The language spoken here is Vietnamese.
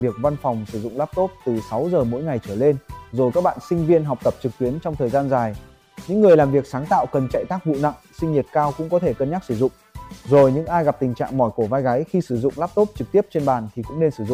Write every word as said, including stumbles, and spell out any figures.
việc văn phòng sử dụng laptop từ sáu giờ mỗi ngày trở lên, rồi các bạn sinh viên học tập trực tuyến trong thời gian dài. Những người làm việc sáng tạo cần chạy tác vụ nặng, sinh nhiệt cao cũng có thể cân nhắc sử dụng. Rồi những ai gặp tình trạng mỏi cổ vai gáy khi sử dụng laptop trực tiếp trên bàn thì cũng nên sử dụng.